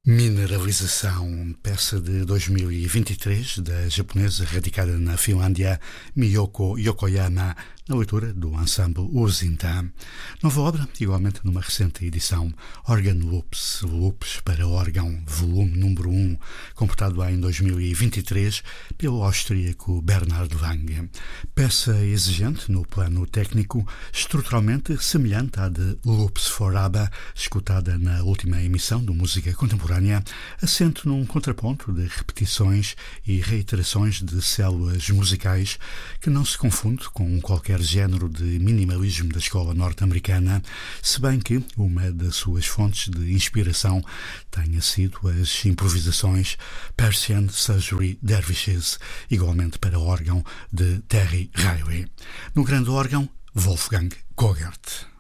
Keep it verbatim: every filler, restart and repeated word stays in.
Mineralização, peça de dois mil e vinte e três, da japonesa radicada na Finlândia, Miyoko Yokoyama, na leitura do ensemble Uzinta. Nova obra, igualmente numa recente edição, Organ Loops, Loops para órgão, volume número um, completado em dois mil e vinte e três pelo austríaco Bernhard Lang. Peça exigente no plano técnico, estruturalmente semelhante à de Loops for ABBA, escutada na última emissão do Música Contemporânea, assente num contraponto de repetições e reiterações de células musicais que não se confunde com qualquer género de minimalismo da escola norte-americana, se bem que uma das suas fontes de inspiração tenha sido as improvisações Persian Surgery Dervishes, igualmente para órgão, de Terry Riley. No grande órgão, Wolfgang Kogert.